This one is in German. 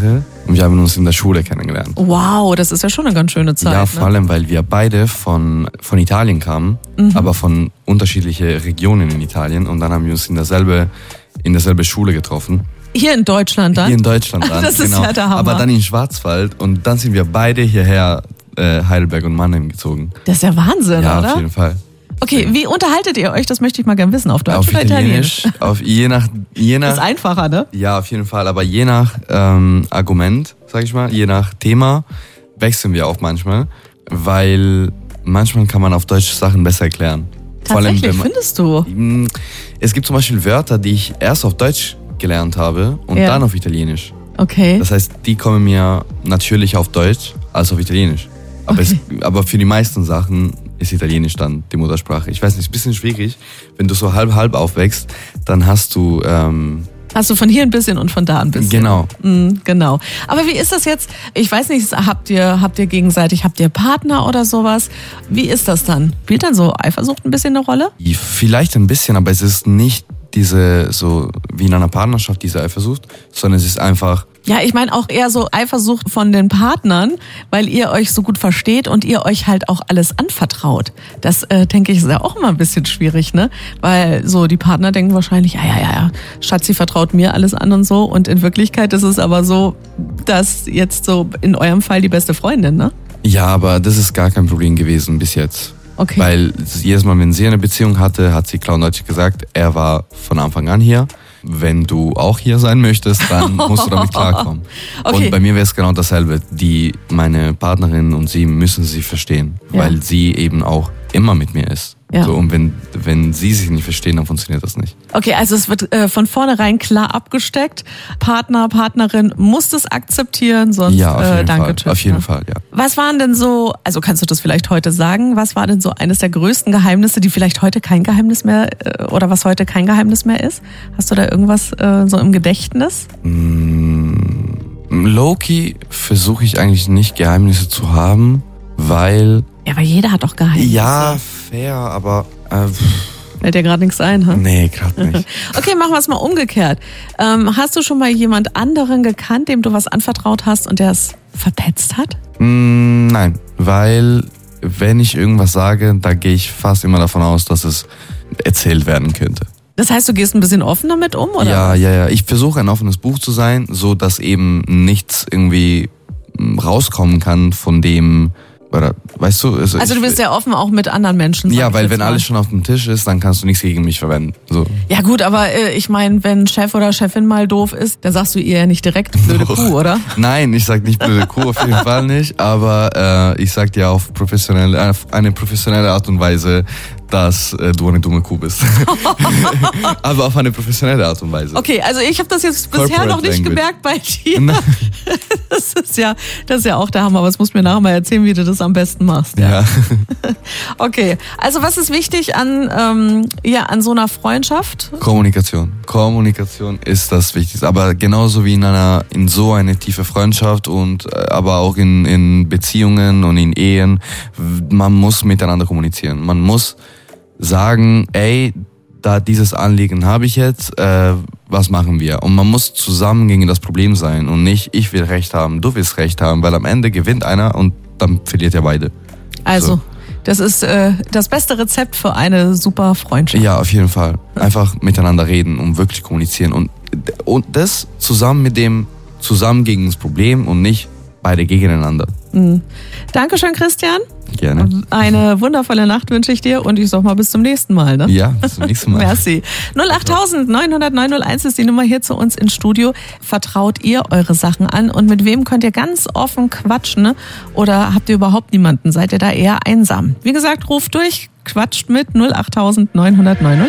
Muttersprache und wir haben uns in der Schule kennengelernt. Wow, das ist ja schon eine ganz schöne Zeit. Ja, vor allem, weil wir beide von Italien kamen, aber von unterschiedlichen Regionen in Italien und dann haben wir uns in derselbe Schule getroffen. Hier in Deutschland dann? Hier in Deutschland dann, das ist ja der Hammer. Aber dann in Schwarzwald und dann sind wir beide hierher, Heidelberg und Mannheim gezogen. Das ist ja Wahnsinn, ja, oder? Ja, auf jeden Fall. Okay, wie unterhaltet ihr euch? Das möchte ich mal gerne wissen. Auf Deutsch oder Italienisch? Je nach. Ist einfacher, ne? Ja, auf jeden Fall. Aber je nach Argument, sag ich mal, je nach Thema wechseln wir auch manchmal, weil manchmal kann man auf Deutsch Sachen besser erklären. Tatsächlich, findest du? Es gibt zum Beispiel Wörter, die ich erst auf Deutsch gelernt habe und dann auf Italienisch. Okay. Das heißt, die kommen mir natürlich auf Deutsch als auf Italienisch. Aber für die meisten Sachen ist Italienisch dann die Muttersprache. Ich weiß nicht, ist ein bisschen schwierig. Wenn du so halb aufwächst, dann hast du... Hast du von hier ein bisschen und von da ein bisschen. Genau. Genau. Aber wie ist das jetzt? Ich weiß nicht, habt ihr Partner oder sowas? Wie ist das dann? Spielt dann so Eifersucht ein bisschen eine Rolle? Vielleicht ein bisschen, aber es ist nicht diese, so wie in einer Partnerschaft, diese Eifersucht, sondern es ist einfach... Ja, ich meine auch eher so Eifersucht von den Partnern, weil ihr euch so gut versteht und ihr euch halt auch alles anvertraut. Das, denke ich, ist ja auch immer ein bisschen schwierig, ne? Weil so die Partner denken wahrscheinlich, ja, Schatzi vertraut mir alles an und so. Und in Wirklichkeit ist es aber so, dass jetzt so in eurem Fall die beste Freundin, ne? Ja, aber das ist gar kein Problem gewesen bis jetzt. Okay. Weil jedes Mal, wenn sie eine Beziehung hatte, hat sie klar und deutlich gesagt, er war von Anfang an hier. Wenn du auch hier sein möchtest, dann musst du damit klarkommen. Okay. Und bei mir wäre es genau dasselbe. Meine Partnerin und sie müssen sich verstehen, weil sie eben auch immer mit mir ist. Ja. So, und wenn sie sich nicht verstehen, dann funktioniert das nicht. Okay, also es wird von vornherein klar abgesteckt. Partner, Partnerin muss das akzeptieren, sonst danke, tschüss. Auf jeden Fall, ja. Was waren denn so, also kannst du das vielleicht heute sagen, was war denn so eines der größten Geheimnisse, die vielleicht heute kein Geheimnis mehr, oder was heute kein Geheimnis mehr ist? Hast du da irgendwas so im Gedächtnis? Low-key versuche ich eigentlich nicht Geheimnisse zu haben, weil... Ja, aber jeder hat doch Geheimnisse. Ja, fair, aber... Fällt dir gerade nichts ein, ha? Nee, gerade nicht. Okay, machen wir es mal umgekehrt. Hast du schon mal jemand anderen gekannt, dem du was anvertraut hast und der es verpetzt hat? Nein, weil wenn ich irgendwas sage, da gehe ich fast immer davon aus, dass es erzählt werden könnte. Das heißt, du gehst ein bisschen offen damit um, oder? Ja. Ich versuche ein offenes Buch zu sein, so dass eben nichts irgendwie rauskommen kann von dem... Oder, weißt du, also du bist sehr offen auch mit anderen Menschen. Ja, weil wenn alles schon auf dem Tisch ist, dann kannst du nichts gegen mich verwenden. So. Ja gut, aber ich meine, wenn Chef oder Chefin mal doof ist, dann sagst du ihr ja nicht direkt blöde Kuh, oder? Nein, ich sag nicht blöde Kuh, auf jeden Fall nicht. Aber ich sag dir auf eine professionelle Art und Weise, dass du eine dumme Kuh bist. Aber auf eine professionelle Art und Weise. Okay, also ich habe das jetzt bisher noch nicht gemerkt bei dir. Das ist ja auch der Hammer, aber es musst du mir nachher mal erzählen, wie du das am besten machst. Ja. Okay, also was ist wichtig an so einer Freundschaft? Kommunikation. Kommunikation ist das Wichtigste. Aber genauso wie in so eine tiefe Freundschaft und aber auch in Beziehungen und in Ehen, man muss miteinander kommunizieren. Man muss sagen, ey, dieses Anliegen habe ich jetzt, was machen wir? Und man muss zusammen gegen das Problem sein und nicht, ich will Recht haben, du willst Recht haben, weil am Ende gewinnt einer und dann verliert ja beide. Also, das ist das beste Rezept für eine super Freundschaft. Ja, auf jeden Fall. Einfach miteinander reden und wirklich kommunizieren und das zusammen gegen das Problem und nicht beide gegeneinander. Dankeschön, Christian. Gerne. Eine wundervolle Nacht wünsche ich dir und ich sag mal bis zum nächsten Mal. Ne? Ja, bis zum nächsten Mal. Merci. 08000 900 901 ist die Nummer hier zu uns ins Studio. Vertraut ihr eure Sachen an und mit wem könnt ihr ganz offen quatschen? Ne? Oder habt ihr überhaupt niemanden? Seid ihr da eher einsam? Wie gesagt, ruft durch, quatscht mit 08000 900 901.